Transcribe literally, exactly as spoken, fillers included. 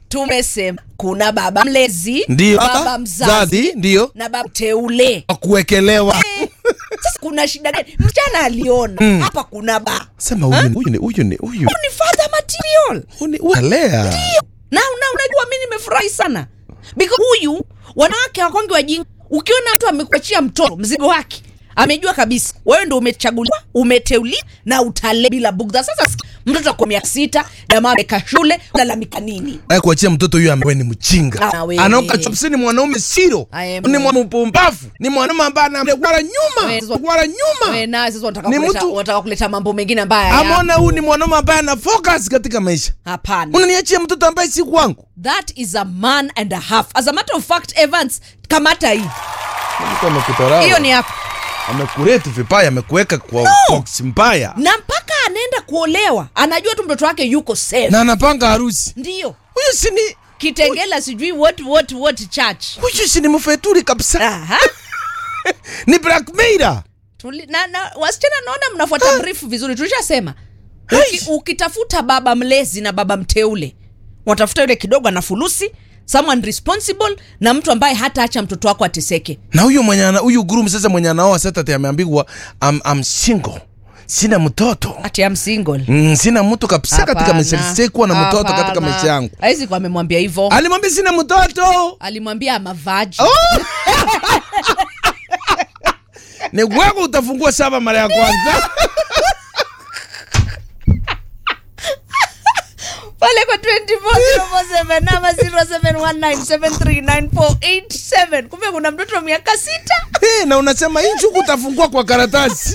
tumesema kuna baba mlezi, ndiyo, baba mzazi, ndiyo, na baba teule kuwekelewa. Eh, sasa kuna shida gani? Mchana aliona mm. hapa kuna ba. Sema huyu ni huyu ni huyu ni huyu. Huyu ni father material. Huyu ni unalea. Ndio. Na na unajua mimi nimefurahi sana. Because huyu wanawake hawakongi wajinga. Ukiona mtu amekuachia mtoto mzigo wake, amejua kabisa wewe ndio umechaguliwa, umeteuliwa na utale bila bugdha. Sasa mtoto kwa miaka sita, jamaa ameka shule, lalamika nini? Ai kuachia mtoto huyu ambaye ni mchinga. Anaoka chopsini mwanaume siro. Ni mwanamupumbavu. Ni mwanaume ambaye anamwara nyuma. Wala nyuma. Wewe na sasa unataka kuleta unataka kuleta mambo mengine mbaya. Ameona huyu ni mwanaume ambaye ana focus katika maisha. Hapana. Unaniachia mtoto ambaye si kwangu. That is a man and a half. As a matter of fact, Evans, kamata hii. Hiyo ni hapo. Amekureti vipaya, amekuweka kwa no. box mbaya. Na mpaka anaenda kuolewa, anajua tu mtoto wake yuko safe. Na anapanga harusi. Ndio. Huyu si ni Kitengela sijui what what what church. Huyu si ni mfeturi kabisa. Aha. Ni blackmailer. Tuli, na, na wasichana naona mnafuata brief vizuri. Tulishasema Uki, ukitafuta baba mlezi na baba mteule, watafuta yule kidogo ana fulusi, someone responsible, na mtu ambaye hata acha mtoto wako ateseke. Na huyu mwenye ana huyu groom sasa mwenye anaoa sasa ati ameambiwa I'm, I'm single. Sina mtoto. Ati I'm single. Mm, sina mtu kabisa katika maisha. Sikuwa na mtoto katika maisha yangu. Haizi kwa amemwambia hivyo. Alimwambia sina mtoto. Alimwambia ama virgin. Oh! Ni wewe utafungua saba mara ya kwanza. Pale kwa twenty four zero seven namba zero seven one nine seven three nine four eight seven. Kumbe kuna mtoto wa miaka sita. Eh, na unasema hii chuku utafungua kwa karatasi.